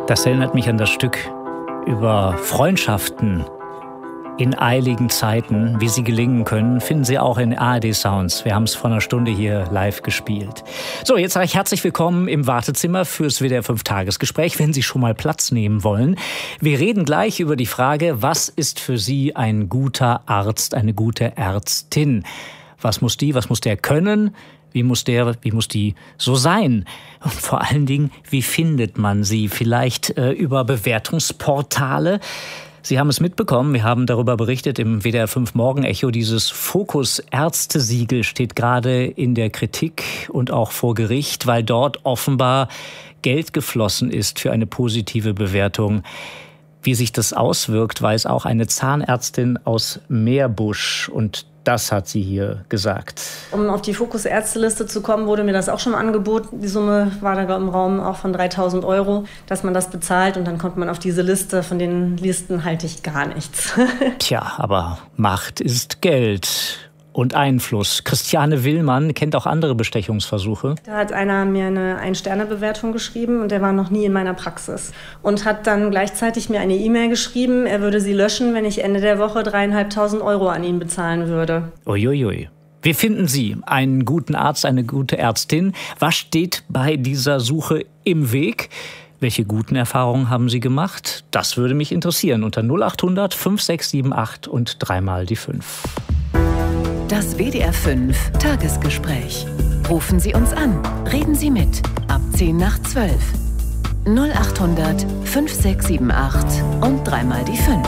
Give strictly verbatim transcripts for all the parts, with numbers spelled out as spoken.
Das erinnert mich an das Stück über Freundschaften in eiligen Zeiten, wie sie gelingen können, finden Sie auch in A R D Sounds. Wir haben es vor einer Stunde hier live gespielt. So, jetzt sage ich herzlich willkommen im Wartezimmer fürs W D R fünf Tagesgespräch, wenn Sie schon mal Platz nehmen wollen. Wir reden gleich über die Frage, was ist für Sie ein guter Arzt, eine gute Ärztin? Was muss die, was muss der können? Wie muss der, wie muss die so sein? Und vor allen Dingen, wie findet man sie? Vielleicht äh, über Bewertungsportale? Sie haben es mitbekommen, wir haben darüber berichtet im W D R fünf Morgenecho. Dieses Fokus-Ärzte-Siegel steht gerade in der Kritik und auch vor Gericht, weil dort offenbar Geld geflossen ist für eine positive Bewertung. Wie sich das auswirkt, weiß auch eine Zahnärztin aus Meerbusch, und das hat sie hier gesagt. Um auf die Fokus-Ärzteliste zu kommen, wurde mir das auch schon angeboten. Die Summe war da im Raum auch von dreitausend Euro, dass man das bezahlt und dann kommt man auf diese Liste. Von den Listen halte ich gar nichts. Tja, aber Macht ist Geld und Einfluss. Christiane Willmann kennt auch andere Bestechungsversuche. Da hat einer mir eine Ein-Sterne-Bewertung geschrieben und der war noch nie in meiner Praxis. Und hat dann gleichzeitig mir eine E-Mail geschrieben, er würde sie löschen, wenn ich Ende der Woche dreieinhalbtausend Euro an ihn bezahlen würde. Uiuiui. Wie finden Sie einen guten Arzt, eine gute Ärztin? Was steht bei dieser Suche im Weg? Welche guten Erfahrungen haben Sie gemacht? Das würde mich interessieren. Unter null acht hundert fünf sechs sieben acht und dreimal die fünf. Das W D R fünf Tagesgespräch. Rufen Sie uns an. Reden Sie mit. Ab zehn nach zwölf. null acht hundert fünf sechs sieben acht und dreimal die fünf.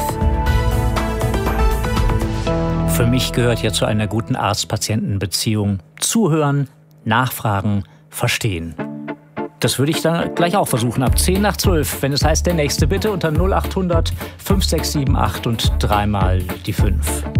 Für mich gehört ja zu einer guten Arzt-Patienten-Beziehung zuhören, nachfragen, verstehen. Das würde ich dann gleich auch versuchen, ab zehn nach zwölf. Wenn es heißt, der Nächste bitte unter null acht hundert fünf sechs sieben acht und dreimal die fünf.